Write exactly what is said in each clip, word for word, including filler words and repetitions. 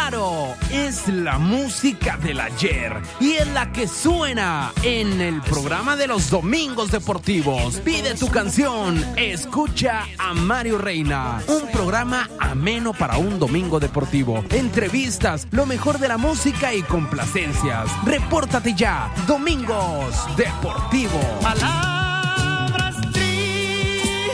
Claro, es la música del ayer y es la que suena en el programa de los domingos deportivos. Pide tu canción, escucha a Mario Reina. Un programa ameno para un domingo deportivo. Entrevistas, lo mejor de la música y complacencias. Repórtate ya, Domingos Deportivos. Palabras tristes.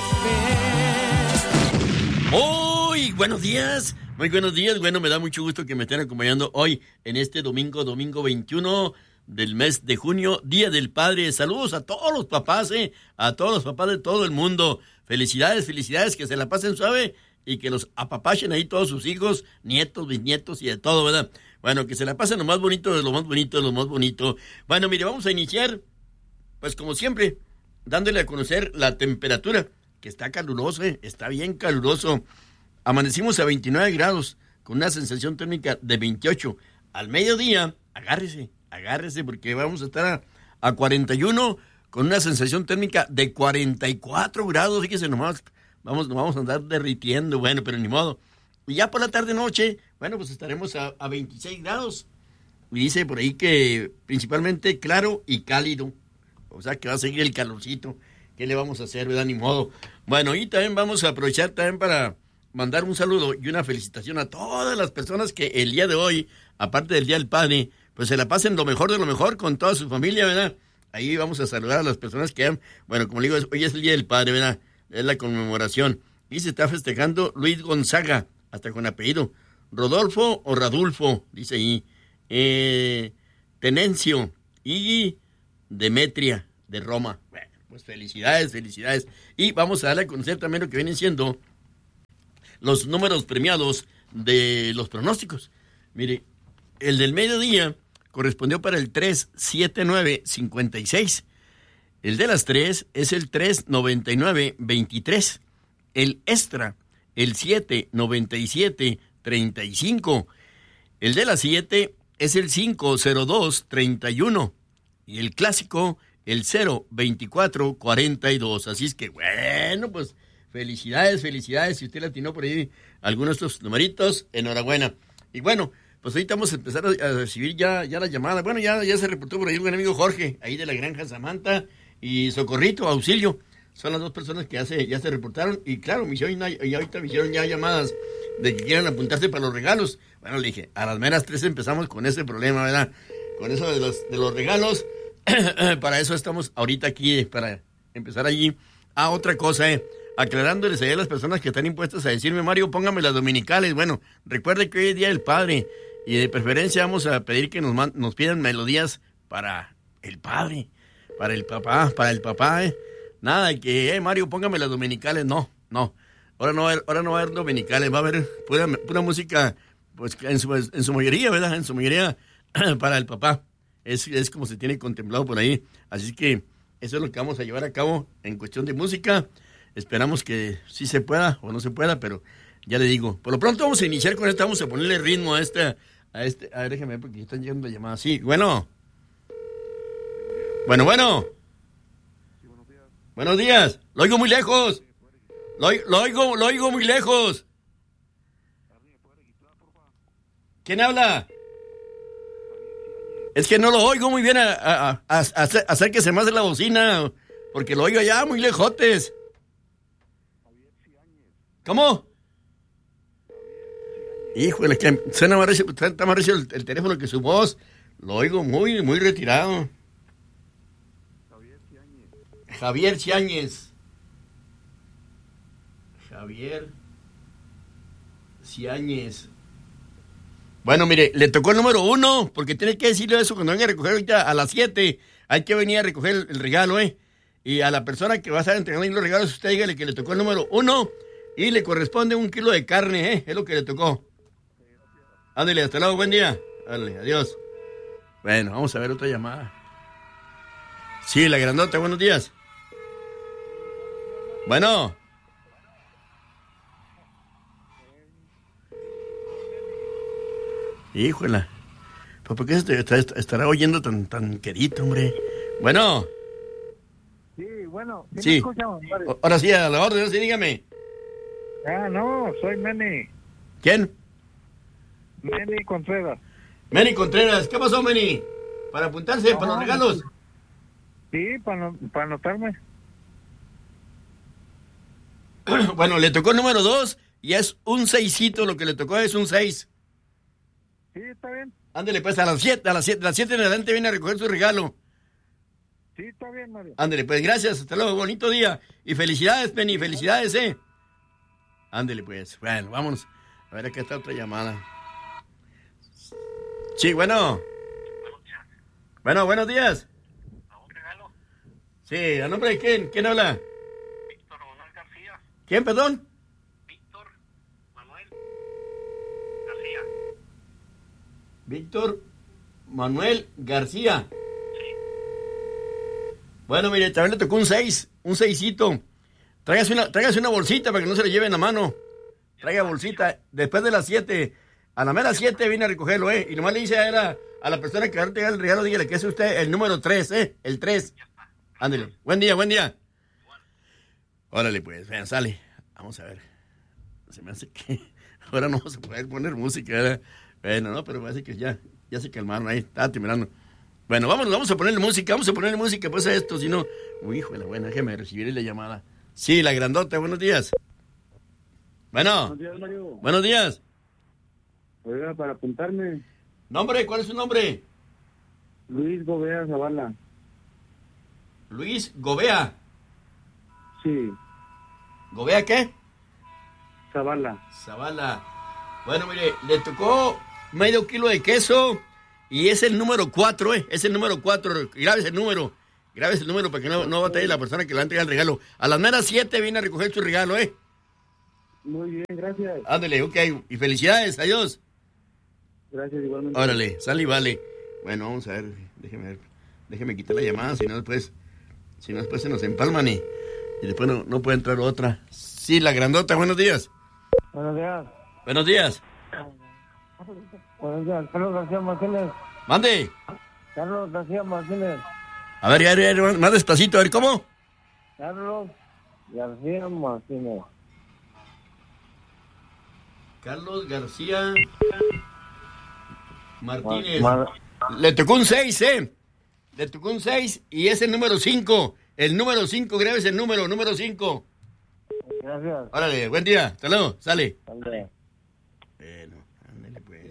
Muy buenos días. Muy buenos días, bueno, me da mucho gusto que me estén acompañando hoy en este domingo, domingo veintiuno del mes de junio, Día del Padre. Saludos a todos los papás, eh, a todos los papás de todo el mundo. Felicidades, felicidades, que se la pasen suave y que los apapachen ahí todos sus hijos, nietos, bisnietos y de todo, ¿verdad? Bueno, que se la pasen lo más bonito de lo más bonito de lo más bonito. Bueno, mire, vamos a iniciar, pues como siempre, dándole a conocer la temperatura, que está caluroso, eh, está bien caluroso. Amanecimos a veintinueve grados, con una sensación térmica de veintiocho. Al mediodía, agárrese, agárrese, porque vamos a estar a, a cuarenta y uno, con una sensación térmica de cuarenta y cuatro grados. Fíjese nomás, vamos, nos vamos a andar derritiendo, bueno, pero ni modo. Y ya por la tarde-noche, bueno, pues estaremos a, a veintiséis grados. Y dice por ahí que principalmente claro y cálido. O sea que va a seguir el calorcito. ¿Qué le vamos a hacer, verdad? Ni modo. Bueno, y también vamos a aprovechar también para mandar un saludo y una felicitación a todas las personas que el día de hoy, aparte del Día del Padre, pues se la pasen lo mejor de lo mejor con toda su familia, ¿verdad? Ahí vamos a saludar a las personas que han, bueno, como le digo, hoy es el Día del Padre, ¿verdad? Es la conmemoración. Y se está festejando Luis Gonzaga, hasta con apellido. Rodolfo o Radulfo, dice ahí. Eh, Tenencio y Demetria de Roma. Bueno, pues felicidades, felicidades. Y vamos a darle a conocer también lo que vienen siendo los números premiados de los pronósticos. Mire, el del mediodía correspondió para el tres siete nueve cincuenta y seis. El de las tres es el tres noventa y nueve veintitrés. El extra, el siete noventa y siete treinta y cinco. El de las siete es el cinco cero dos treinta y uno. Y el clásico, el cero veinticuatro cuarenta y dos. Así es que, bueno, pues felicidades, felicidades. Si usted le atinó por ahí algunos de estos numeritos, enhorabuena. Y bueno, pues ahorita vamos a empezar a, a recibir ya, ya la llamada. Bueno, ya, ya se reportó por ahí un buen amigo Jorge, ahí de la Granja Samantha, y Socorrito, Auxilio. Son las dos personas que ya se, ya se reportaron. Y claro, me hicieron, y ahorita me hicieron ya llamadas de que quieran apuntarse para los regalos. Bueno, le dije, a las meras tres empezamos con ese problema, ¿verdad? Con eso de los, de los regalos. Para eso estamos ahorita aquí, para empezar allí. Ah, otra cosa, eh. Aclarándoles a las personas que están impuestas a decirme, Mario, póngame las dominicales. Bueno, recuerde que hoy es Día del Padre y de preferencia vamos a pedir que nos, man, nos pidan melodías para el padre, para el papá, para el papá, ¿eh? Nada de que, eh, Mario, póngame las dominicales. No, no. Ahora no va a haber, ahora no va a haber dominicales, va a haber pura, pura música, pues en su, en su mayoría, ¿verdad? En su mayoría para el papá. Es, es como se tiene contemplado por ahí. Así que eso es lo que vamos a llevar a cabo en cuestión de música. Esperamos que sí se pueda o no se pueda, pero ya le digo. Por lo pronto vamos a iniciar con esto, vamos a ponerle ritmo a este, a este, a ver, déjame ver porque están llegando llamadas. Sí, bueno. Bueno, bueno. Sí, buenos días. Buenos días. Lo oigo muy lejos. Lo, lo oigo, lo oigo muy lejos. ¿Quién habla? Es que no lo oigo muy bien. A, a, a, a, acérquese más de la bocina, porque lo oigo allá muy lejotes. ¿Cómo? Híjole, que suena más recio, está más recio el, el teléfono que su voz. Lo oigo muy, muy retirado. Javier Ciáñez. Javier Ciáñez. Javier Ciáñez. Bueno, mire, le tocó el número uno, porque tiene que decirle eso cuando venga a recoger ahorita a las siete. Hay que venir a recoger el, el regalo, ¿eh? Y a la persona que va a estar entregando los regalos, usted dígale que le tocó el número uno. Y le corresponde un kilo de carne, ¿eh? Es lo que le tocó. Ándale, hasta luego, buen día. Ándale, adiós. Bueno, vamos a ver otra llamada. Sí, la grandota, buenos días. Bueno. Híjola. ¿Por qué se te estará oyendo tan, tan querido, hombre? Bueno. Sí, bueno. Sí. Me escuchamos, ahora sí, a la orden, sí, dígame. Ah, no, soy Meni. ¿Quién? Manny Contreras. Meni Contreras, ¿qué pasó, Meni? ¿Para apuntarse No, para los regalos? Sí, para, para anotarme. Bueno, le tocó el número dos y es un seisito, lo que le tocó es un seis. Sí, está bien. Ándele, pues, a las siete, a las siete, a las siete en adelante viene a recoger su regalo. Sí, está bien, Mario. Ándele, pues, gracias, hasta luego, bonito día. Y felicidades, Penny, felicidades, eh. Ándele, pues, bueno, vámonos. A ver, acá está otra llamada. Sí, bueno. Bueno, buenos días. ¿Un regalo? Sí, ¿a nombre de quién? ¿Quién habla? Víctor Manuel García. ¿Quién, perdón? Víctor Manuel García. Víctor Manuel García. Bueno, mire, también le tocó un seis, un seisito. Tráigase una, tráigase una bolsita para que no se le lleven la mano. Traiga bolsita. Después de las siete, a la mera siete viene a recogerlo, ¿eh? Y nomás le dice a, era, a la persona que va a entregar el regalo, dígale que es usted el número tres, ¿eh? El tres. Ándele. Buen día, buen día. Órale, pues, vean, sale. Vamos a ver. Se me hace que ahora no vamos a poder poner música, ¿verdad? Bueno, no, pero parece que ya, ya se calmaron ahí. Estaba terminando. Bueno, vamos, vamos a ponerle música, vamos a ponerle música, pues a esto, si no... Uy, hijo de la buena, déjeme recibir la llamada. Sí, la grandota, buenos días. Bueno. Buenos días, Mario. Buenos días. Oiga, para apuntarme, ¿Nombre? ¿Cuál es su nombre? Luis Gobea Zavala. Luis Gobea. Sí, ¿Gobea qué? Zavala. Zavala. Bueno, mire, le tocó medio kilo de queso y es el número cuatro, ¿eh? Es el número cuatro. Grabes el número. Grabes el número para que no, no batalle la persona que le va a entregar el regalo. A las meras siete viene a recoger su regalo, ¿eh? Muy bien, gracias. Ándale, ok. Y felicidades, adiós. Gracias, igualmente. Órale, sale y vale. Bueno, vamos a ver. Déjeme ver. Déjeme quitar la llamada, si no después... Si no después se nos empalman y, y después no, no puede entrar otra. Sí, la grandota, buenos días. Buenos días. Buenos días. Buenos días, Carlos García Martínez. Mande. Carlos García Martínez. A ver, ya, ya, ya, más despacito, a ver, ¿cómo? Carlos García Martínez. Carlos García Martínez. Mar- Le tocó un seis, ¿eh? Le tocó un seis y es el número cinco. El número cinco, grabes el número, número cinco. Gracias. Órale, buen día. Hasta luego, sale. André. Bueno, ándale pues.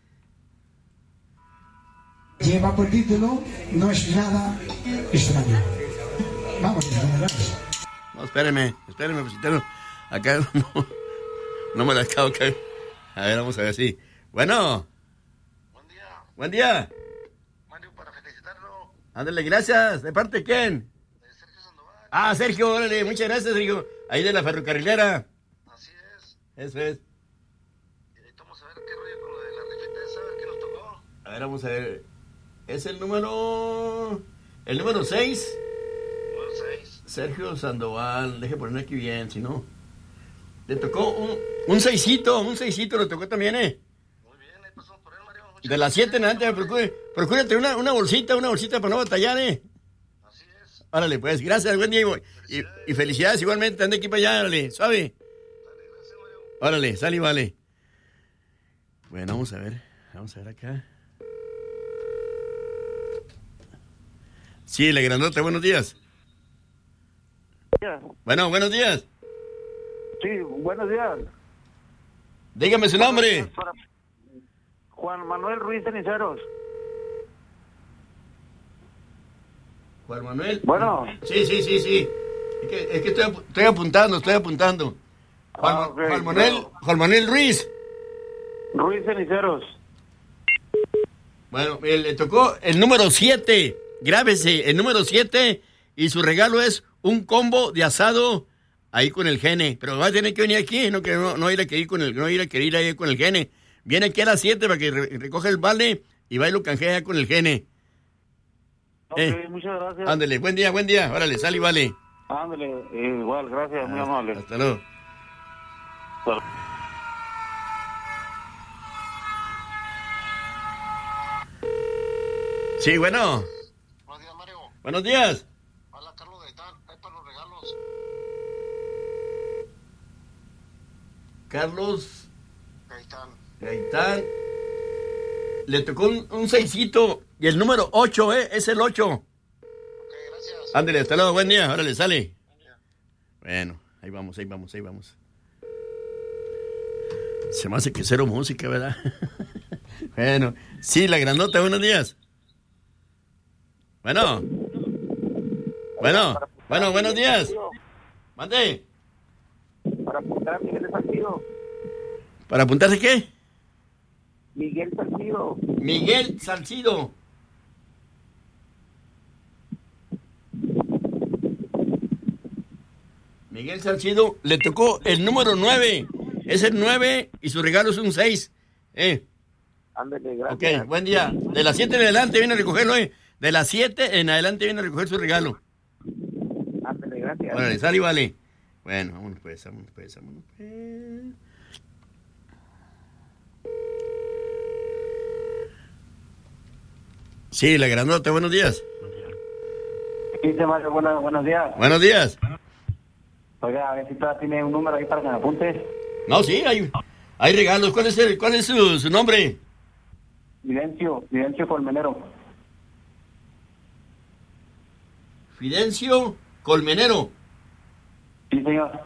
Lleva por título No es nada extraño. Vamos, vamos. No, espéreme, espéreme, visitero. Acá no, no me la acabo que. A ver, vamos a ver si. Bueno. Buen día, Buen día. Mario, para felicitarlo. Ándale, gracias. ¿De parte de quién? De Sergio Sandoval. Ah, Sergio, órale, muchas gracias, Sergio. Ahí de la ferrocarrilera. Así es. Eso es. Y ahorita vamos a ver qué rollo con lo de la rifita esa, a ver qué nos tocó. A ver, vamos a ver. Es el número. El número seis. Número seis. Sergio Sandoval. Deje poner aquí bien, si no. Le tocó un, un seisito, un seisito le tocó también, ¿eh? Muy bien, ahí pasamos por él, Mario. Muchas De las siete en adelante, procure, procure tener una, una bolsita, una bolsita para no batallar, ¿eh? Así es. Órale, pues, gracias, buen día. Y, y, y felicidades igualmente, ande aquí para allá, órale, suave. Dale, gracias, Mario. Órale, sale y vale. Bueno, vamos a ver, vamos a ver acá. Sí, la grandota, buenos días. Bueno, buenos días. Sí, buenos días. Dígame su nombre. Para Juan Manuel Ruiz Ceniceros. Juan Manuel. Bueno. Sí, sí, sí, sí. Es que, es que estoy, apu- estoy apuntando, estoy apuntando. Juan, Ah, ok, Juan Manuel, pero- Juan Manuel Ruiz. Ruiz Ceniceros. Bueno, eh, le tocó el número siete. Grábese, el número siete. Y su regalo es un combo de asado ahí con el gene. Pero va a tener que venir aquí, no, que no, no ir a querer con el, no ir a querer ir ahí con el gene. Viene aquí a las siete para que re- recoja el vale y va y lo canjea con el gene. Ok, Eh. muchas gracias. Ándale, buen día, buen día. Órale, sale y vale. Ándale, eh, igual, gracias, muy amable. Hasta luego. Sí, bueno. Buenos días, Mario. Buenos días. Hola, Carlos Gaitán. Ahí para los regalos. Carlos Gaitán. Gaitán. Le tocó un, un seisito y el número ocho, ¿eh? Es el ocho. Ok, gracias. Ándale, hasta luego, buen día. Órale, sale. Bueno, ahí vamos, ahí vamos, ahí vamos. Se me hace que cero música, ¿verdad? Bueno, sí, la grandota, buenos días. Bueno. Bueno, bueno, buenos días. Mande. Para apuntar a Miguel Salcido. ¿Para apuntarse qué? Miguel Salcido. Miguel Salcido. Miguel Salcido le tocó el número nueve. Es el nueve y su regalo es un seis. Eh. Ándale, gracias. Ok, buen día. De las siete en adelante viene a recogerlo, eh. De las siete en adelante viene a recoger su regalo. Ándale, gracias. Órale, sale y vale. Bueno, vámonos pues, vámonos pues, vámonos pues. Sí, la grandota, buenos días. ¿Qué dice Mario? Buenos, buenos días. Buenos días. Oiga, a ver si todavía tiene un número ahí para que me apunte. No, sí, hay, hay regalos. ¿Cuál es, el, cuál es su, su nombre? Fidencio, Fidencio Colmenero. Fidencio Colmenero. Sí, señor.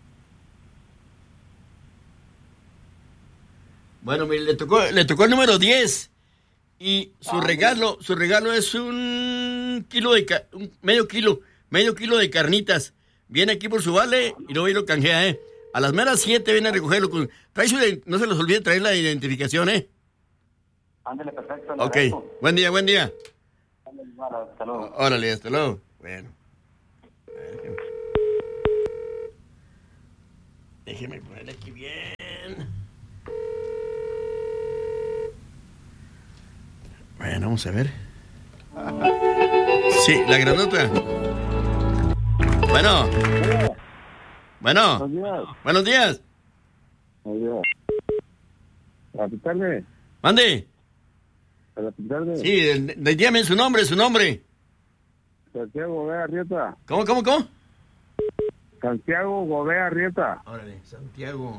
Bueno, mire, le tocó, le tocó el número diez. Y su regalo, su regalo es un kilo de, ca- un medio kilo, medio kilo de carnitas. Viene aquí por su vale y luego ahí lo canjea, ¿eh? A las meras siete viene a recogerlo. Con, trae su, no se les olvide traer la identificación, ¿eh? Ándale, perfecto. Ok, agradezco. buen día, buen día. Ándale, vale, hasta luego. Órale, hasta luego. Bueno. Déjeme ponerle aquí bien. Bueno, vamos a ver. Sí, la granota. Bueno. Bueno. Buenos días. Buenos días. Buenos días. ¿Para pintarme? Mande. ¿Para pintarme? Sí, el- el- dígame su nombre, su nombre. Santiago Gobea Arrieta. ¿Cómo, cómo, cómo? Santiago Gobea Arrieta. Órale, Santiago.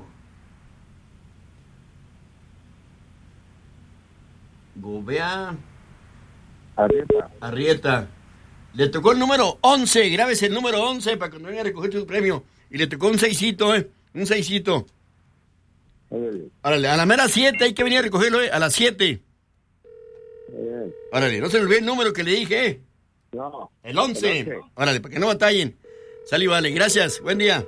Gobea Arrieta. Arrieta. Le tocó el número once. Grábese el número once para cuando venga a recoger su premio. Y le tocó un seisito, ¿eh? Un seisito. Órale. Órale, a la mera siete hay que venir a recogerlo, ¿eh? A las siete. Bien. Órale, no se le olvide el número que le dije, ¿eh? No. El once. El once. Órale, para que no batallen. Sale y vale. Gracias. Buen día.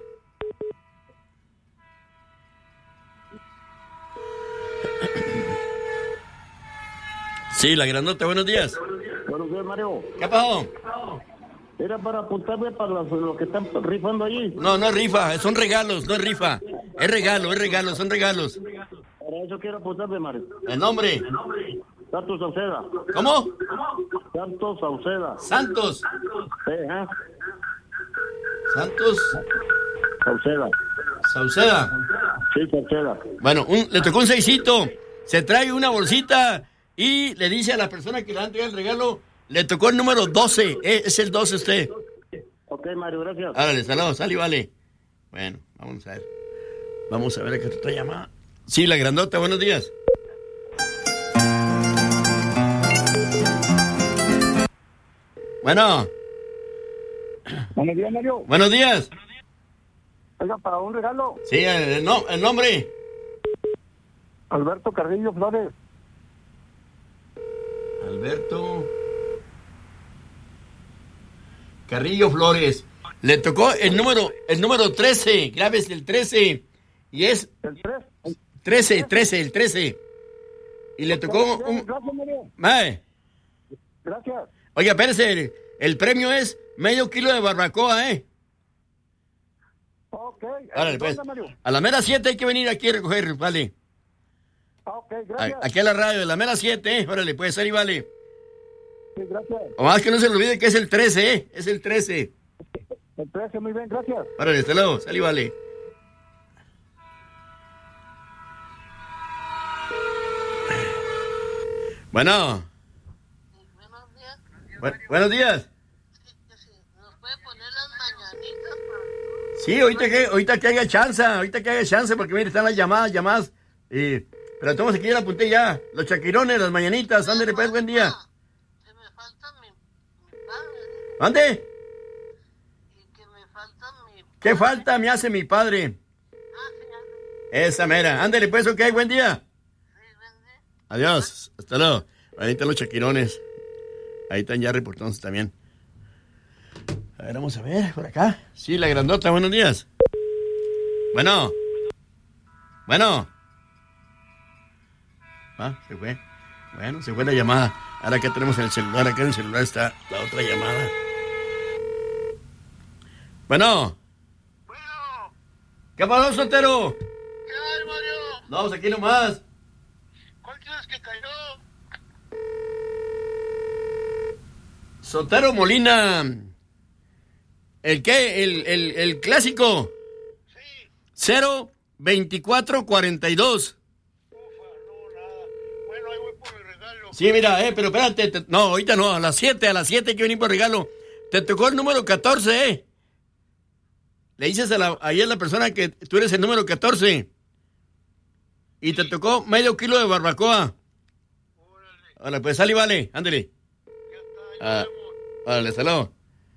Sí, la grandota. Buenos días. Buenos días, Mario. ¿Qué pasó? Era para apuntarme para los, los que están rifando allí. No, no es rifa. Son regalos. No es rifa. Es regalo, es regalo. Son regalos. Para eso quiero apuntarme, Mario. El nombre. Santos Sauceda. ¿Cómo? Santos Sauceda. Santos. Sí, ¿eh? Santos Sauceda. Sauceda. Sí, Sauceda. Bueno, un- le tocó un seisito. Se trae una bolsita y le dice a la persona que le va a entregar el regalo, le tocó el número doce. Eh, es el doce usted. Ok, Mario, gracias. Árale, saludos, sale y vale. Bueno, vamos a ver. Vamos a ver a qué otra llamada. Sí, la grandota, buenos días. Bueno, Buenos días, Mario. buenos días. Oiga, para un regalo, Sí, el, no, el nombre. Alberto Carrillo Flores. Alberto Carrillo Flores. Le tocó el número, el número trece. Grabes el trece. Y es El tres. trece, trece, el trece. Y le tocó un... Gracias, Mario. Mae, Gracias. oiga, espérese, el, el premio es medio kilo de barbacoa, ¿eh? Ok. Órale, pues. ¿Dónde, Mario? A la mera siete hay que venir aquí a recoger, vale. Ok, A- gracias. Aquí a la radio, a la mera siete, ¿eh? Órale, puede ser y vale. Sí, gracias. O más que no se le olvide que es el trece, ¿eh? Es el trece. El trece, muy bien, gracias. Órale, hasta luego, sal y vale. Bueno. Buenos días. Bu- buenos días. ¿Nos puede poner las mañanitas para... Sí, ahorita que, ahorita que haya chance, ahorita que haya chance, porque mire, están las llamadas, llamadas. Y Pero todos aquí ya la apunté ya. Los chaquirones, las mañanitas. Ándale, pues, buen día. Que me falta mi, mi padre. ¿Ande? Y que me falta mi... ¿Qué falta me hace mi padre? Ah, sí, ándale. Esa mera. Ándale, pues, ok, buen día. Sí, vende. Adiós. Hasta luego. Ahí están los chaquirones. Ahí están ya reportándose también. A ver, vamos a ver, por acá. Sí, la grandota, buenos días. Bueno. Bueno. Ah, se fue. Bueno, se fue la llamada. Ahora que tenemos en el celular, acá en el celular está la otra llamada. Bueno. Bueno, ¿Qué pasó, soltero? ¿qué hay, Mario? Vamos aquí nomás. ¿Cuál crees que cayó? Soltero Molina. ¿El qué? El, el, el clásico. Sí. cero veinticuatro cuarenta y dos. Ufa, no, nada. Bueno, ahí voy por mi regalo. Sí, mira, eh, pero espérate. Te, no, ahorita no, a las siete, a las siete hay que venir por regalo. Te tocó el número catorce, eh. Le dices a la, ahí a la persona que tú eres el número catorce. Y te tocó medio kilo de barbacoa. Órale, Ahora, pues sale y vale, ándale. ya está, ya Ah, vemos. órale, hasta luego.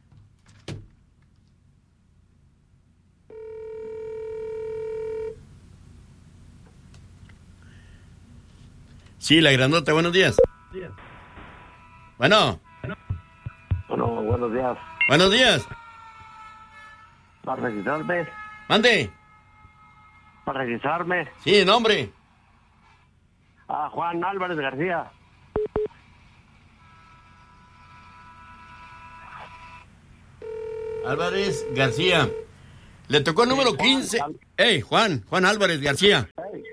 Sí, la grandota, buenos días. Bueno, Bueno, buenos días. buenos días. ¿Para registrarme? Mande. ¿Para registrarme? Sí, nombre. A Juan Álvarez García. Álvarez García. Le tocó el número quince. Ey, Juan, Juan Álvarez García.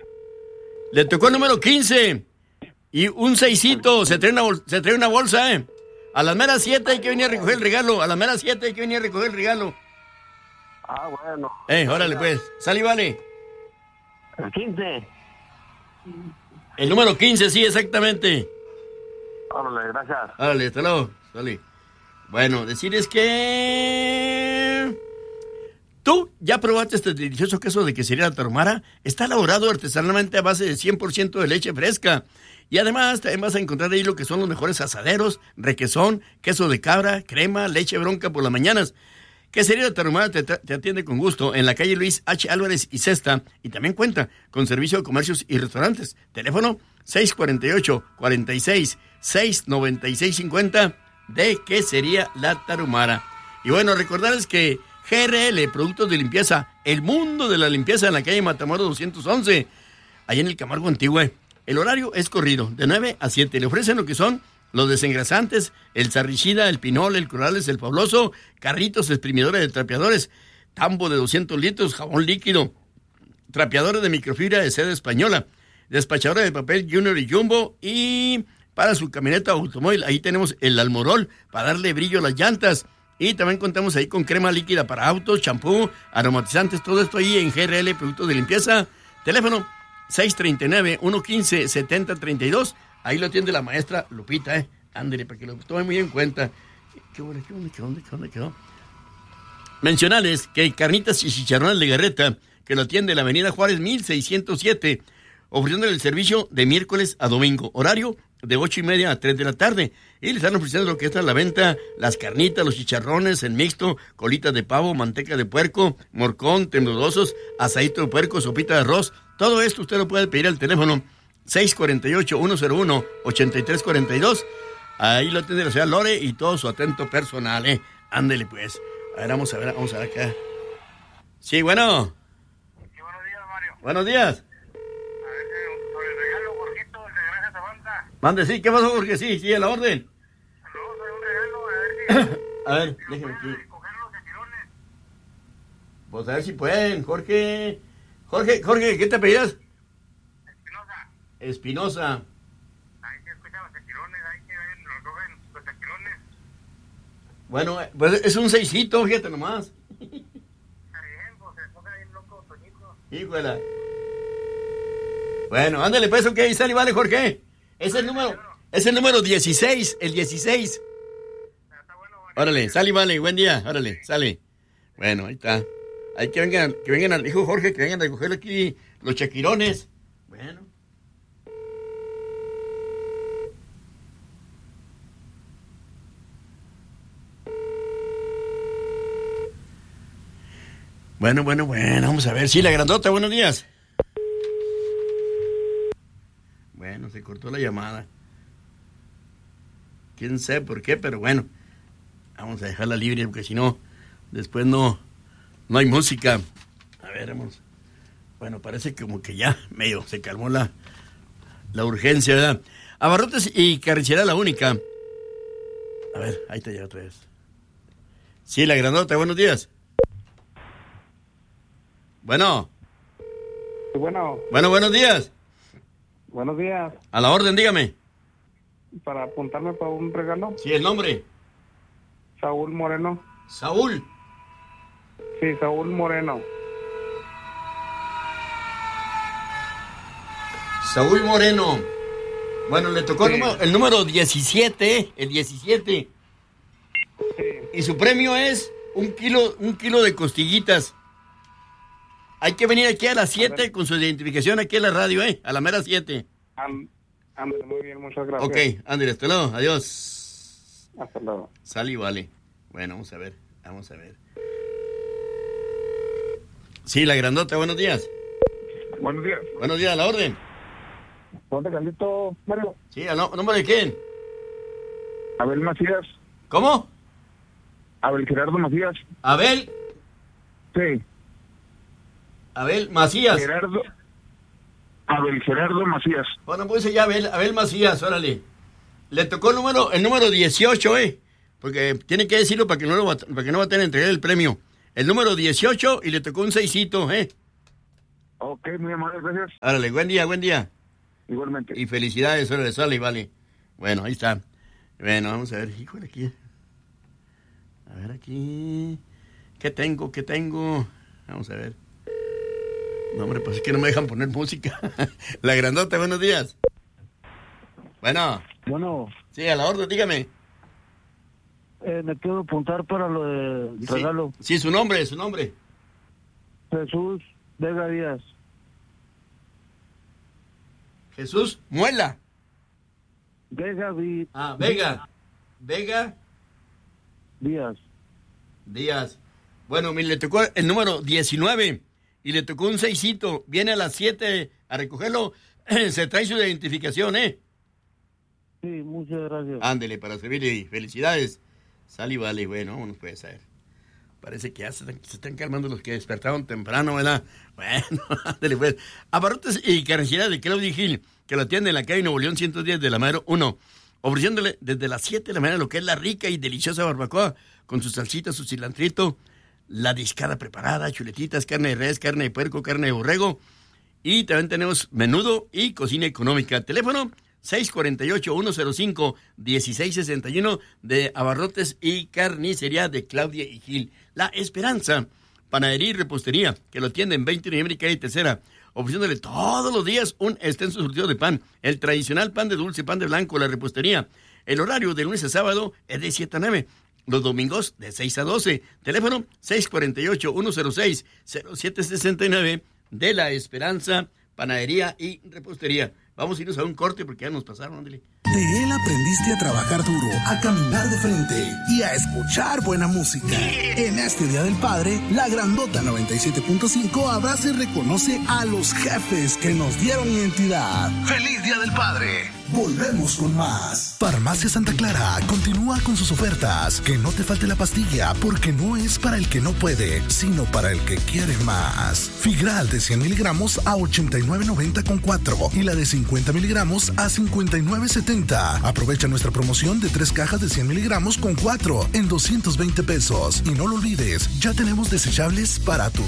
Le tocó el número quince. Y un seisito, se trae una, bol- se trae una bolsa, eh. A las meras siete hay que venir a recoger el regalo. A las meras siete hay que venir a recoger el regalo. Ah, bueno. Eh, órale pues. Sale y vale. El quince. El número quince, sí, exactamente. Órale, gracias. Órale, hasta luego. Sale. Bueno, decir es que... ¿Tú ya probaste este delicioso queso de quesería Tarahumara? Está elaborado artesanalmente a base de cien por ciento de leche fresca. Y además también vas a encontrar ahí lo que son los mejores asaderos, requesón, queso de cabra, crema, leche bronca por las mañanas. Quesería Tarahumara te, te atiende con gusto en la calle Luis H. Álvarez y Cesta. Y también cuenta con servicio de comercios y restaurantes. Teléfono seis cuatro ocho, cuarenta y seis, seis noventa y seis cincuenta de Quesería La Tarahumara. Y bueno, recordarles que G R L, Productos de Limpieza, el mundo de la limpieza en la calle Matamoros doscientos once, allá en el Camargo Antiguo. El horario es corrido, de nueve a siete. Le ofrecen lo que son los desengrasantes, el sarricida, el pinol, el corales, el fabuloso, carritos, exprimidores de trapeadores, tambo de doscientos litros, jabón líquido, trapeadores de microfibra de seda española, despachadores de papel Junior y Jumbo, y para su camioneta o automóvil, ahí tenemos el Almorol para darle brillo a las llantas. Y también contamos ahí con crema líquida para autos, champú, aromatizantes, todo esto ahí en G R L, Productos de Limpieza. Teléfono seis tres nueve, uno uno cinco, siete cero tres dos. Ahí lo atiende la maestra Lupita, ¿eh? Ándale, para que lo tome muy en cuenta. ¿Qué onda, qué onda, qué onda, qué onda, qué onda? Mencionarles que hay carnitas y chicharrones de Garreta, que lo atiende la avenida Juárez mil seiscientos siete, ofreciéndole el servicio de miércoles a domingo. Horario de ocho y media a tres de la tarde. Y le están ofreciendo lo que está a la venta: las carnitas, los chicharrones, el mixto, colitas de pavo, manteca de puerco, morcón, temblorosos, asadito de puerco, sopita de arroz. Todo esto usted lo puede pedir al teléfono seis cuatro ocho, uno cero uno, ocho tres cuatro dos. Ahí lo tiene la señora Lore y todo su atento personal, ¿eh? Ándele pues. A ver, vamos a ver, vamos a ver acá. Sí, bueno. Sí, buenos días, Mario. Buenos días. A ver, eh, sobre el regalo, Jorgito, el de Granja Sabanta. Mande, sí, ¿qué pasó, Jorge? Sí, sí, a la orden. No, soy un regalo, a ver si... A ver, si lo déjeme pueden aquí. recoger los cachirones. Pues a ver si pueden, Jorge. Jorge, Jorge, ¿qué te apellidas? Espinosa, Espinosa. ahí se escuchan los cachirones, ahí que ven, los recogen los cachirones. Bueno, eh, pues es un seisito, fíjate nomás. Está bien, pues se ponga bien loco, Toñito. Híjola. Bueno, ándale pues, ok, sale y vale, Jorge. Es el número, es el número dieciséis, el dieciséis. Está bueno, Mario. Órale, sale y vale, buen día, órale, sale. Bueno, ahí está. Hay que vengan, que vengan al hijo Jorge, que vengan a recoger aquí los chaquirones. Bueno, Bueno, bueno, bueno, vamos a ver. Sí, la grandota, buenos días. Bueno, se cortó la llamada. Quién sabe por qué, pero bueno. Vamos a dejarla libre porque si no, después no, no hay música. A ver, vamos. Bueno, parece como que ya medio se calmó la, la urgencia, ¿verdad? Abarrotes y Carnicería La Única. A ver, ahí está ya otra vez. Sí, la grandota, buenos días. Bueno. Bueno. Bueno, buenos días. Buenos días. A la orden, dígame. Para apuntarme para un regalo. Sí, el nombre. Saúl Moreno. Saúl. Sí, Saúl Moreno. Saúl Moreno. Bueno, le tocó sí. el, número, el número diecisiete, el diecisiete. Sí. Y su premio es un kilo, un kilo de costillitas. Hay que venir aquí a las siete con su identificación aquí en la radio, ¿eh? A la mera siete. Ándale, muy bien, muchas gracias. Ok, ándale, hasta luego, adiós. Hasta luego. Sal y vale. Bueno, vamos a ver, vamos a ver. Sí, la grandota, buenos días. Buenos días. Buenos días, a la orden. ¿Dónde Carlito, Mario? Sí, ¿a no, nombre de quién? Abel Macías. ¿Cómo? Abel Gerardo Macías. ¿Abel? Sí. Abel Macías. Gerardo. Abel Gerardo Macías. Bueno, pues ya Abel, Abel Macías, órale. Le tocó el número, el número dieciocho, ¿eh? Porque tiene que decirlo para que no, lo va, para que no va a tener que entregar el premio. El número dieciocho y le tocó un seisito, ¿eh? Ok, muy amable, gracias. Órale, buen día, buen día. Igualmente. Y felicidades, órale, sale y vale. Bueno, ahí está. Bueno, vamos a ver, híjole, aquí. A ver, aquí. ¿Qué tengo? ¿Qué tengo? Vamos a ver. No, hombre, pues es que no me dejan poner música. La grandota, buenos días. Bueno. Bueno. Sí, a la orden, dígame. Eh, me quiero apuntar para lo del sí, regalo. Sí, su nombre, su nombre. Jesús Vega Díaz. Jesús Muela. Vega Díaz. Ah, Vega. Vega. Díaz. Díaz. Bueno, me le tocó el número diecinueve y le tocó un seisito. Viene a las siete a recogerlo. Se trae su identificación, ¿eh? Sí, muchas gracias. Ándele, para servirle. Felicidades. Sal y vale, bueno, vámonos pues a ver. Parece que ya se están, se están calmando los que despertaron temprano, ¿verdad? Bueno, ándele pues. Abarrotes y Carnicería de Claudia Gil, que lo atiende en la calle Nuevo León ciento diez de la Madero uno, ofreciéndole desde las siete de la mañana lo que es la rica y deliciosa barbacoa, con su salsita, su cilantrito, la discada preparada, chuletitas, carne de res, carne de puerco, carne de borrego, y también tenemos menudo y cocina económica. Teléfono seis cuatro ocho, uno cero cinco, uno seis seis uno de Abarrotes y Carnicería de Claudia y Gil. La Esperanza, panadería y repostería, que lo atienden veinte de noviembre y calle Tercera, ofreciéndole todos los días un extenso surtido de pan, el tradicional pan de dulce, pan de blanco, la repostería. El horario de lunes a sábado es de siete a nueve, los domingos de seis a doce. Teléfono seis cuatro ocho, uno cero seis, cero siete seis nueve de La Esperanza, panadería y repostería. Vamos a irnos a un corte porque ya nos pasaron, ándale. De él aprendiste a trabajar duro, a caminar de frente y a escuchar buena música. En este Día del Padre, la Grandota noventa y siete punto cinco abraza y reconoce a los jefes que nos dieron identidad. ¡Feliz Día del Padre! Volvemos con más. Farmacia Santa Clara continúa con sus ofertas. Que no te falte la pastilla, porque no es para el que no puede, sino para el que quiere más. Figral de cien miligramos a ochenta y nueve noventa con cuatro y la de cincuenta miligramos a cincuenta y nueve setenta. Aprovecha nuestra promoción de tres cajas de cien miligramos con cuatro en doscientos veinte pesos. Y no lo olvides, ya tenemos desechables para tu